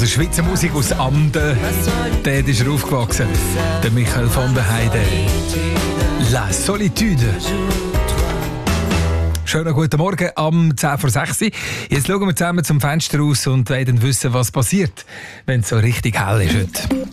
Also Schweizer Musik aus Amden, dort ist er aufgewachsen. Der Michael von der Heide. La Solitude. Schönen guten Morgen am 10 vor 6 Uhr. Jetzt schauen wir zusammen zum Fenster raus und wollen wissen, was passiert, wenn es so richtig hell ist heute.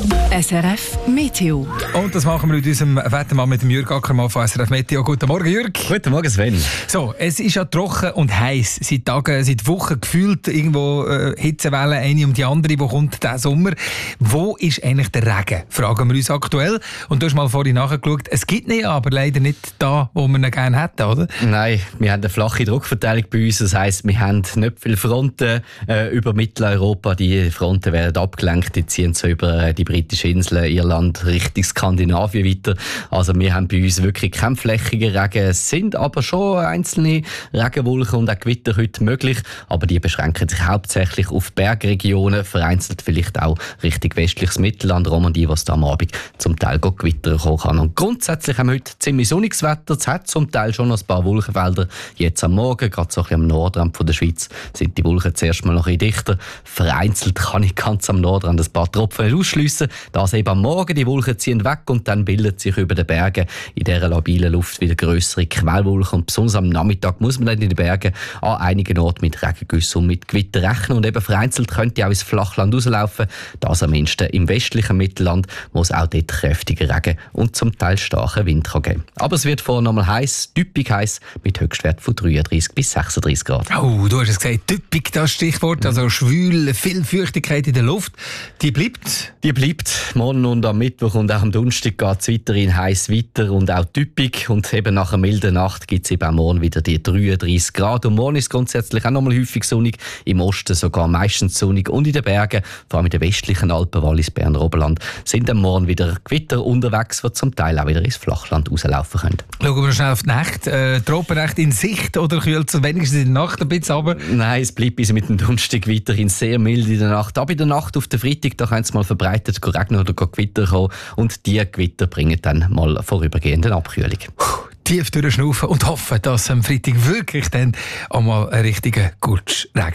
SRF Meteo. Und das machen wir mit unserem Wettermann, mit dem Jürg Ackermann von SRF Meteo. Guten Morgen, Jürg. Guten Morgen, Sven. So, es ist ja trocken und heiß. Seit Tagen, seit Wochen gefühlt irgendwo Hitzewelle, eine um die andere. Wo kommt der Sommer? Wo ist eigentlich der Regen? Fragen wir uns aktuell. Und du hast mal vorhin nachgeschaut. Es gibt ihn ja, aber leider nicht da, wo wir ihn gerne hätten, oder? Nein, wir haben eine flache Druckverteilung bei uns. Das heisst, wir haben nicht viele Fronten über Mitteleuropa. Die Fronten werden abgelenkt. Die ziehen so über die britischen Inseln, Irland, Richtung Skandinavien weiter. Also wir haben bei uns wirklich keinen flächigen Regen. Es sind aber schon einzelne Regenwolken und auch Gewitter heute möglich. Aber die beschränken sich hauptsächlich auf Bergregionen, vereinzelt vielleicht auch Richtung westliches Mittelland, Romandie, was da am Abend zum Teil Gewitter kommen kann. Und grundsätzlich haben wir heute ziemlich sonniges Wetter. Es hat zum Teil schon noch ein paar Wolkenfelder. Jetzt am Morgen, gerade so ein bisschen am Nordrand von der Schweiz, sind die Wolken zuerst mal noch ein bisschen dichter. Vereinzelt kann ich ganz am Nordrand ein paar Tropfen ausschliessen. Das eben am Morgen, die Wolken ziehen weg und dann bildet sich über den Bergen in dieser labilen Luft wieder grössere Quellwolken. Und besonders am Nachmittag muss man dann in den Bergen an einigen Orten mit Regengüssen und mit Gewitter rechnen. Und eben vereinzelt könnte auch ins Flachland rauslaufen. Das am mindesten im westlichen Mittelland, wo es auch dort kräftigen Regen und zum Teil starken Wind kann geben. Aber es wird vorher nochmal heiß, typisch heiß, mit Höchstwert von 33 bis 36 Grad. Oh, du hast es gesagt, typisch das Stichwort. Also schwül, viel Feuchtigkeit in der Luft. Die bleibt? Die bleibt. Morgen und am Mittwoch und auch am Donnerstag geht es weiterhin heiß weiter und auch typisch. Und eben nach einer milden Nacht gibt es eben auch morgen wieder die 33 Grad. Und morgen ist es grundsätzlich auch nochmal häufig sonnig. Im Osten sogar meistens sonnig. Und in den Bergen, vor allem in den westlichen Alpen, Wallis, Berner Oberland, sind am Morgen wieder Gewitter unterwegs, die zum Teil auch wieder ins Flachland rauslaufen können. Schauen wir schnell auf die Nacht. Tropenrecht in Sicht oder kühlt es wenigstens in der Nacht ein bisschen runter? Nein, es bleibt bis mit dem Donnerstag weiterhin sehr mild in der Nacht. Aber in der Nacht auf den Freitag, da kann es mal verbreitet regnen oder Gewitter kommen. Und die Gewitter bringen dann mal vorübergehende Abkühlung. Tief durchschnaufen und hoffen, dass am Freitag wirklich dann auch mal ein richtiger Gutsch regnet.